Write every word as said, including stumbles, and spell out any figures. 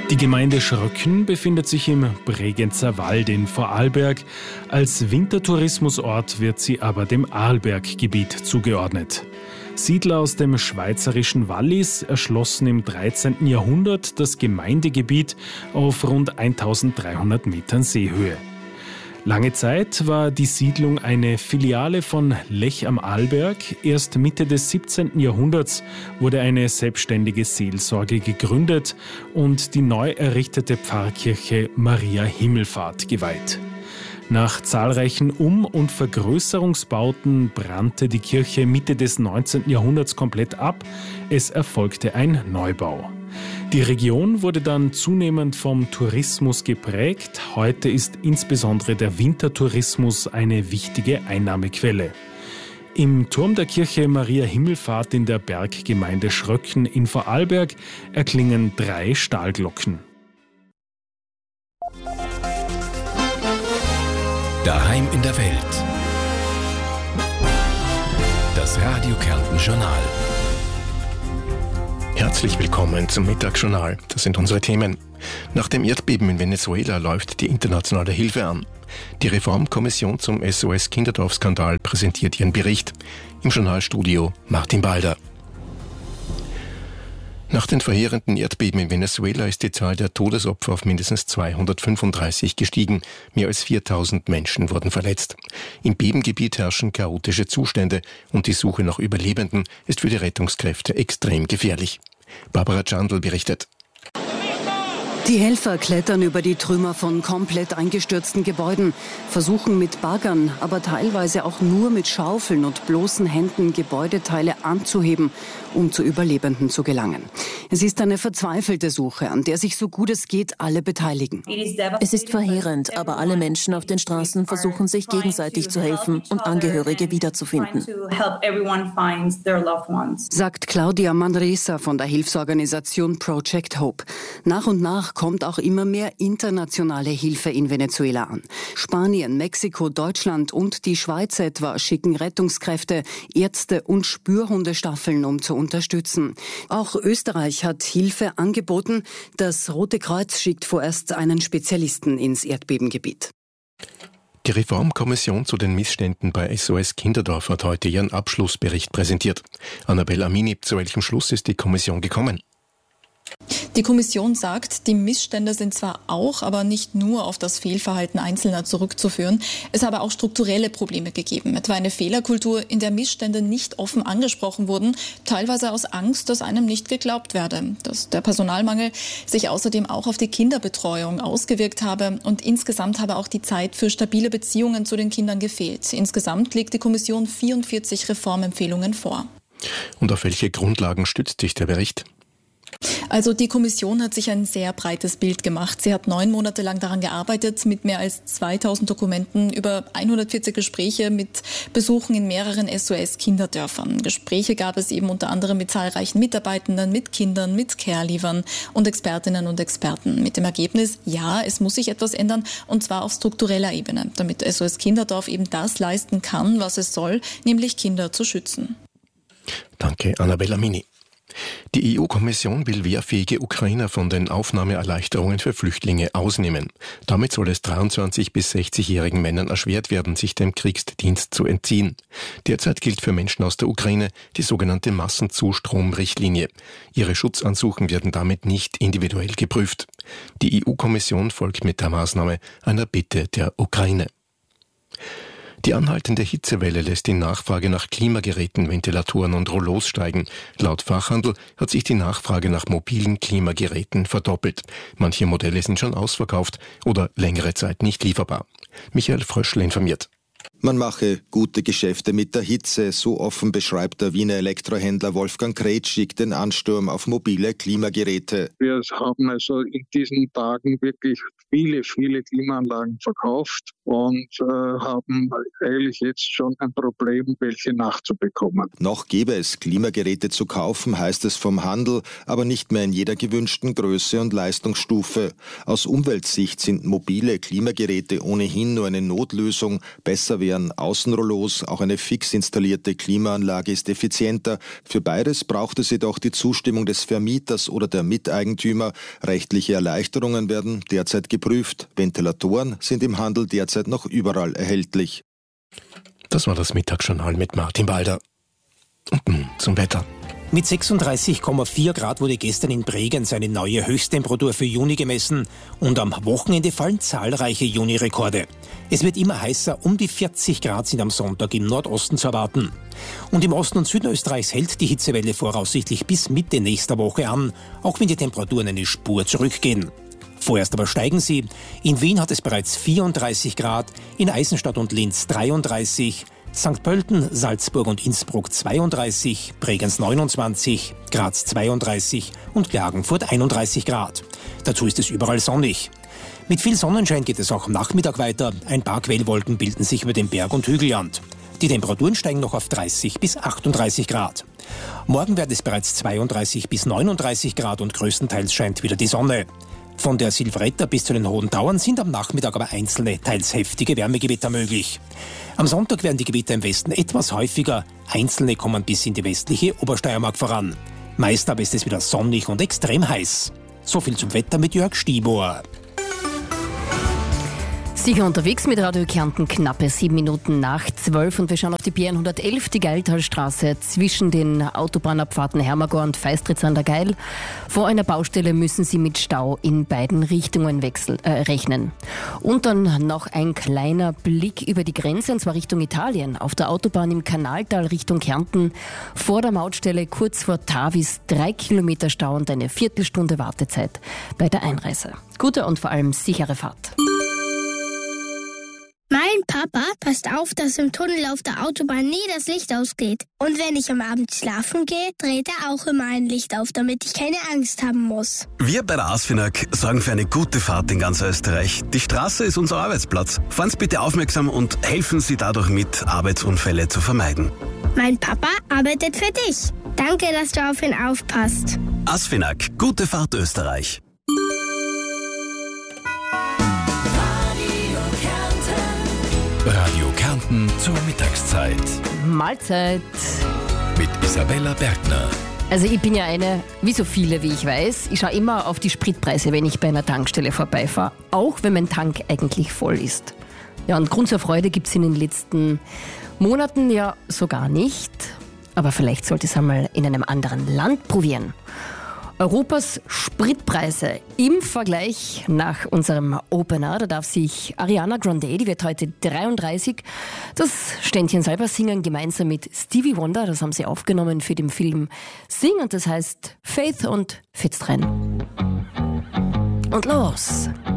Die Gemeinde Schröcken befindet sich im Bregenzer Wald in Vorarlberg. Als Wintertourismusort wird sie aber dem Arlberggebiet zugeordnet. Siedler aus dem schweizerischen Wallis erschlossen im dreizehnten Jahrhundert das Gemeindegebiet auf rund eintausenddreihundert Metern Seehöhe. Lange Zeit war die Siedlung eine Filiale von Lech am Arlberg. Erst Mitte des siebzehnten Jahrhunderts wurde eine selbstständige Seelsorge gegründet und die neu errichtete Pfarrkirche Maria Himmelfahrt geweiht. Nach zahlreichen Um- und Vergrößerungsbauten brannte die Kirche Mitte des neunzehnten Jahrhunderts komplett ab. Es erfolgte ein Neubau. Die Region wurde dann zunehmend vom Tourismus geprägt. Heute ist insbesondere der Wintertourismus eine wichtige Einnahmequelle. Im Turm der Kirche Maria Himmelfahrt in der Berggemeinde Schröcken in Vorarlberg erklingen drei Stahlglocken. Daheim in der Welt. Das Radio Kärnten Journal. Herzlich willkommen zum Mittagsjournal. Das sind unsere Themen. Nach dem Erdbeben in Venezuela läuft die internationale Hilfe an. Die Reformkommission zum S O S-Kinderdorf-Skandal präsentiert ihren Bericht. Im Journalstudio Martin Balder. Nach den verheerenden Erdbeben in Venezuela ist die Zahl der Todesopfer auf mindestens zweihundertfünfunddreißig gestiegen. Mehr als viertausend Menschen wurden verletzt. Im Bebengebiet herrschen chaotische Zustände und die Suche nach Überlebenden ist für die Rettungskräfte extrem gefährlich. Barbara Chandl berichtet. Die Helfer klettern über die Trümmer von komplett eingestürzten Gebäuden, versuchen mit Baggern, aber teilweise auch nur mit Schaufeln und bloßen Händen Gebäudeteile anzuheben, um zu Überlebenden zu gelangen. Es ist eine verzweifelte Suche, an der sich so gut es geht alle beteiligen. Es ist verheerend, aber alle Menschen auf den Straßen versuchen sich gegenseitig zu helfen und Angehörige wiederzufinden, sagt Claudia Manresa von der Hilfsorganisation Project Hope. Nach und nach kommt auch immer mehr internationale Hilfe in Venezuela an. Spanien, Mexiko, Deutschland und die Schweiz etwa schicken Rettungskräfte, Ärzte und Spürhundestaffeln, um zu unterstützen. Auch Österreich hat Hilfe angeboten. Das Rote Kreuz schickt vorerst einen Spezialisten ins Erdbebengebiet. Die Reformkommission zu den Missständen bei S O S Kinderdorf hat heute ihren Abschlussbericht präsentiert. Annabel Amini, zu welchem Schluss ist die Kommission gekommen? Die Kommission sagt, die Missstände sind zwar auch, aber nicht nur auf das Fehlverhalten Einzelner zurückzuführen. Es habe auch strukturelle Probleme gegeben, etwa eine Fehlerkultur, in der Missstände nicht offen angesprochen wurden, teilweise aus Angst, dass einem nicht geglaubt werde. Dass der Personalmangel sich außerdem auch auf die Kinderbetreuung ausgewirkt habe und insgesamt habe auch die Zeit für stabile Beziehungen zu den Kindern gefehlt. Insgesamt legt die Kommission vierundvierzig Reformempfehlungen vor. Und auf welche Grundlagen stützt sich der Bericht? Also die Kommission hat sich ein sehr breites Bild gemacht. Sie hat neun Monate lang daran gearbeitet, mit mehr als zweitausend Dokumenten, über hundertvierzig Gespräche mit Besuchen in mehreren S O S-Kinderdörfern. Gespräche gab es eben unter anderem mit zahlreichen Mitarbeitenden, mit Kindern, mit Care-Leavern und Expertinnen und Experten. Mit dem Ergebnis, ja, es muss sich etwas ändern, und zwar auf struktureller Ebene, damit S O S Kinderdorf eben das leisten kann, was es soll, nämlich Kinder zu schützen. Danke, Annabel Amini. Die E U-Kommission will wehrfähige Ukrainer von den Aufnahmeerleichterungen für Flüchtlinge ausnehmen. Damit soll es dreiundzwanzig- bis sechzigjährigen Männern erschwert werden, sich dem Kriegsdienst zu entziehen. Derzeit gilt für Menschen aus der Ukraine die sogenannte Massenzustromrichtlinie. Ihre Schutzansuchen werden damit nicht individuell geprüft. Die E U-Kommission folgt mit der Maßnahme einer Bitte der Ukraine. Die anhaltende Hitzewelle lässt die Nachfrage nach Klimageräten, Ventilatoren und Rollos steigen. Laut Fachhandel hat sich die Nachfrage nach mobilen Klimageräten verdoppelt. Manche Modelle sind schon ausverkauft oder längere Zeit nicht lieferbar. Michael Fröschl informiert. Man mache gute Geschäfte mit der Hitze, so offen beschreibt der Wiener Elektrohändler Wolfgang Kretschig den Ansturm auf mobile Klimageräte. Wir haben also in diesen Tagen wirklich viele, viele Klimaanlagen verkauft und äh, haben eigentlich jetzt schon ein Problem, welche nachzubekommen. Noch gäbe es Klimageräte zu kaufen, heißt es vom Handel, aber nicht mehr in jeder gewünschten Größe und Leistungsstufe. Aus Umweltsicht sind mobile Klimageräte ohnehin nur eine Notlösung. Besser wäre wären Außenrollos, auch eine fix installierte Klimaanlage ist effizienter. Für beides braucht es jedoch die Zustimmung des Vermieters oder der Miteigentümer. Rechtliche Erleichterungen werden derzeit geprüft. Ventilatoren sind im Handel derzeit noch überall erhältlich. Das war das Mittagsjournal mit Martin Walder. Und nun zum Wetter. Mit sechsunddreißig Komma vier Grad wurde gestern in Bregenz eine neue Höchsttemperatur für Juni gemessen und am Wochenende fallen zahlreiche Juni-Rekorde. Es wird immer heißer, um die vierzig Grad sind am Sonntag im Nordosten zu erwarten. Und im Osten und Süden Österreichs hält die Hitzewelle voraussichtlich bis Mitte nächster Woche an, auch wenn die Temperaturen eine Spur zurückgehen. Vorerst aber steigen sie. In Wien hat es bereits vierunddreißig Grad, in Eisenstadt und Linz dreiunddreißig, Sankt Pölten, Salzburg und Innsbruck zweiunddreißig, Bregenz neunundzwanzig, Graz zweiunddreißig und Klagenfurt einunddreißig Grad. Dazu ist es überall sonnig. Mit viel Sonnenschein geht es auch am Nachmittag weiter. Ein paar Quellwolken bilden sich über dem Berg- und Hügelland. Die Temperaturen steigen noch auf dreißig bis achtunddreißig Grad. Morgen werden es bereits zweiunddreißig bis neununddreißig Grad und größtenteils scheint wieder die Sonne. Von der Silvretta bis zu den Hohen Tauern sind am Nachmittag aber einzelne, teils heftige Wärmegewitter möglich. Am Sonntag werden die Gewitter im Westen etwas häufiger. Einzelne kommen bis in die westliche Obersteiermark voran. Meist aber ist es wieder sonnig und extrem heiß. So viel zum Wetter mit Jörg Stibor. Sicher unterwegs mit Radio Kärnten, knappe sieben Minuten nach zwölf und wir schauen auf die B hundertelf, die Geiltalstraße zwischen den Autobahnabfahrten Hermagor und Feistritz an der Geil. Vor einer Baustelle müssen Sie mit Stau in beiden Richtungen wechseln, äh, rechnen. Und dann noch ein kleiner Blick über die Grenze, und zwar Richtung Italien. Auf der Autobahn im Kanaltal Richtung Kärnten, vor der Mautstelle kurz vor Tavis, drei Kilometer Stau und eine Viertelstunde Wartezeit bei der Einreise. Gute und vor allem sichere Fahrt. Mein Papa passt auf, dass im Tunnel auf der Autobahn nie das Licht ausgeht. Und wenn ich am Abend schlafen gehe, dreht er auch immer ein Licht auf, damit ich keine Angst haben muss. Wir bei der ASFINAG sorgen für eine gute Fahrt in ganz Österreich. Die Straße ist unser Arbeitsplatz. Fahren Sie bitte aufmerksam und helfen Sie dadurch mit, Arbeitsunfälle zu vermeiden. Mein Papa arbeitet für dich. Danke, dass du auf ihn aufpasst. ASFINAG, gute Fahrt Österreich. Radio Kärnten zur Mittagszeit. Mahlzeit. Mit Isabella Bergner. Also ich bin ja eine, wie so viele, wie ich weiß, ich schaue immer auf die Spritpreise, wenn ich bei einer Tankstelle vorbeifahre. Auch wenn mein Tank eigentlich voll ist. Ja, und Grund zur Freude gibt es in den letzten Monaten ja sogar nicht. Aber vielleicht sollte ich es einmal in einem anderen Land probieren. Europas Spritpreise im Vergleich nach unserem Opener. Da darf sich Ariana Grande, die wird heute dreiunddreißig, das Ständchen selber singen, gemeinsam mit Stevie Wonder. Das haben sie aufgenommen für den Film Sing und das heißt Faith und Fitz rein. Und los!